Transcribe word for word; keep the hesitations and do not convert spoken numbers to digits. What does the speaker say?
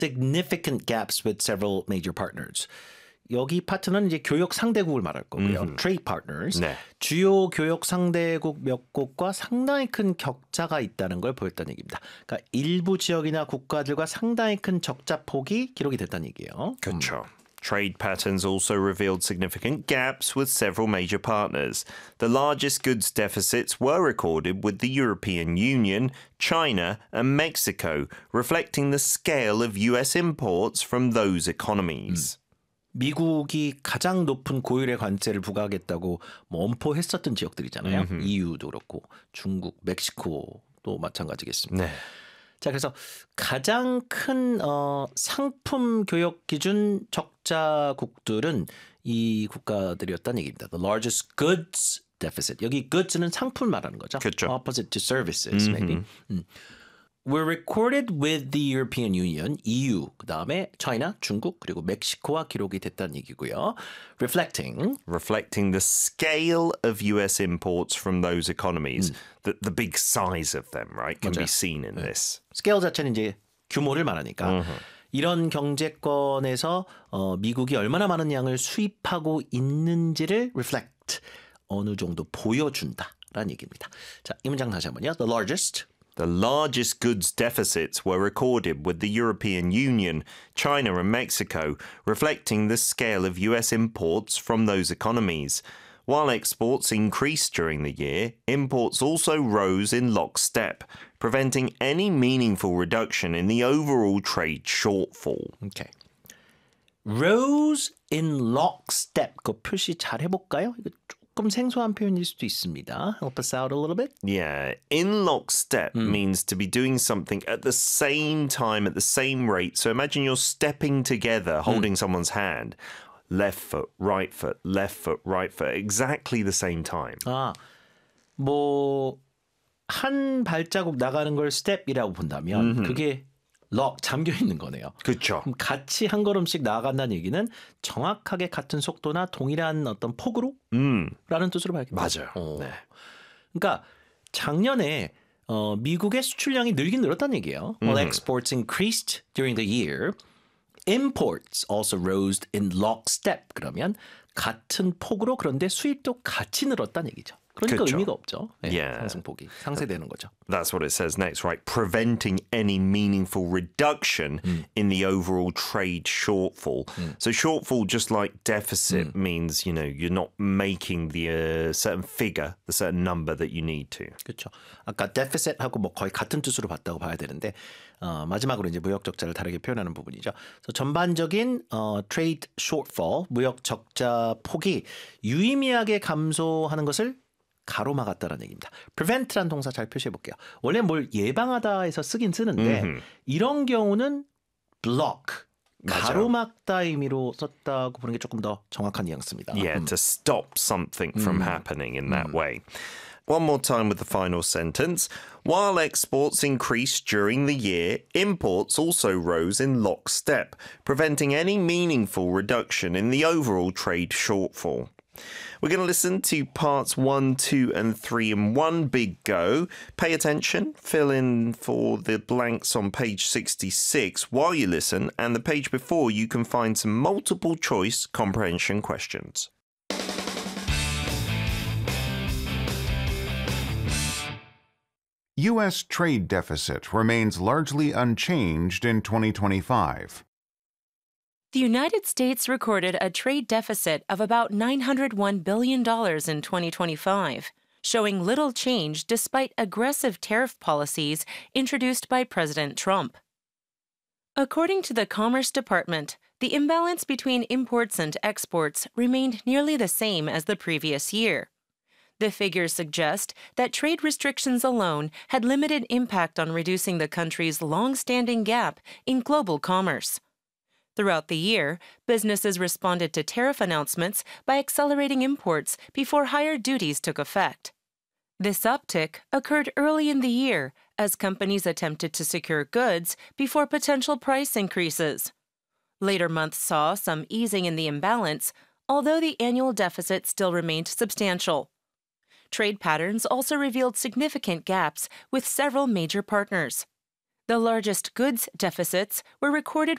significant gaps with several major partners. 여기 파트는 이제 교역 상대국을 말할 거고요. Mm-hmm. Trade partners. 네. 주요 교역 상대국 몇 곳과 상당히 큰 격차가 있다는 걸 보였다는 얘기입니다. 그러니까 일부 지역이나 국가들과 상당히 큰 적자 폭이 기록이 됐다는 얘기예요. 그렇죠. Trade patterns also revealed significant gaps with several major partners. The largest goods deficits were recorded with the European Union, China, and Mexico, reflecting the scale of U S imports from those economies. 음. 미국이 가장 높은 고율의 관세를 부과하겠다고 뭐 엄포했었던 지역들이잖아요. Mm-hmm. 이유도 그렇고 중국, 멕시코도 마찬가지겠습니다. 네. 자, 그래서 가장 큰 어, 상품 교역 기준 적자국들은 이 국가들이었다는 얘기입니다. The largest goods deficit. 여기 goods는 상품 말하는 거죠. 그렇죠. Opposite to services, mm-hmm. maybe. 음. were recorded with the European Union, 이유, 그 다음에 China, 중국, 그리고 멕시코와 기록이 됐다는 얘기고요. Reflecting. Reflecting the scale of U S imports from those economies. 음. The, the big size of them, right, can 맞아요. be seen in 네. this. 스케일 자체는 이제 규모를 말하니까 uh-huh. 이런 경제권에서 어, 미국이 얼마나 많은 양을 수입하고 있는지를 reflect, 어느 정도 보여준다라는 얘기입니다. 자, 이 문장 다시 한번요. The largest. The largest goods deficits were recorded with the European Union, China and Mexico, reflecting the scale of U S imports from those economies. While exports increased during the year, imports also rose in lockstep, preventing any meaningful reduction in the overall trade shortfall. Okay. Rose in lockstep. 그 표시 잘 해볼까요? 이거 조금 생소한 표현일 수도 있습니다. Help us out a little bit. Yeah, in lockstep mm. means to be doing something at the same time, at the same rate. So imagine you're stepping together, holding mm. someone's hand. Left foot, right foot, left foot, right foot, exactly the same time. 아, 뭐 한 발자국 나가는 걸 step이라고 본다면 mm-hmm. 그게 lock, 잠겨 있는 거네요. 그렇죠. 그럼 같이 한 걸음씩 나아간다는 얘기는 정확하게 같은 속도나 동일한 어떤 폭으로? 음. 라는 뜻으로 봐야겠죠. 맞아요. 어. 네. 그러니까 작년에 어, 미국의 수출량이 늘긴 늘었다는 얘기예요. While mm-hmm. exports increased during the year, imports also rose in lockstep. 그러면 같은 폭으로 그런데 수입도 같이 늘었다는 얘기죠. 그러니까 그렇죠. 의미가 없죠. 네, yeah. 상승폭이 상쇄되는 거죠. That's what it says next, right? Preventing any meaningful reduction mm. in the overall trade shortfall. Mm. So shortfall, just like deficit, mm. means, you know, you're not making the uh, certain figure, the certain number that you need to. 그렇죠. 아까 deficit하고 뭐 거의 같은 뜻으로 봤다고 봐야 되는데 어, 마지막으로 이제 무역 적자를 다르게 표현하는 부분이죠. 그래서 전반적인 어, trade shortfall, 무역 적자 폭이 유의미하게 감소하는 것을 가로막았다라는 얘기입니다. prevent라는 동사 잘 표시해 볼게요. 원래 뭘 예방하다에서 쓰긴 쓰는데 mm-hmm. 이런 경우는 block, 맞아요. 가로막다 의미로 썼다고 보는 게 조금 더 정확한 뉘앙스입니다. Yeah, 음. to stop something from mm. happening in that mm. way. One more time with the final sentence. While exports increased during the year, imports also rose in lockstep, preventing any meaningful reduction in the overall trade shortfall. We're going to listen to parts one, two, and three in one big go. Pay attention, fill in for the blanks on page sixty-six while you listen, and the page before you can find some multiple choice comprehension questions. U S trade deficit remains largely unchanged in twenty twenty-five. The United States recorded a trade deficit of about nine hundred one billion dollars in twenty twenty-five, showing little change despite aggressive tariff policies introduced by President Trump. According to the Commerce Department, the imbalance between imports and exports remained nearly the same as the previous year. The figures suggest that trade restrictions alone had limited impact on reducing the country's long-standing gap in global commerce. Throughout the year, businesses responded to tariff announcements by accelerating imports before higher duties took effect. This uptick occurred early in the year as companies attempted to secure goods before potential price increases. Later months saw some easing in the imbalance, although the annual deficit still remained substantial. Trade patterns also revealed significant gaps with several major partners. The largest goods deficits were recorded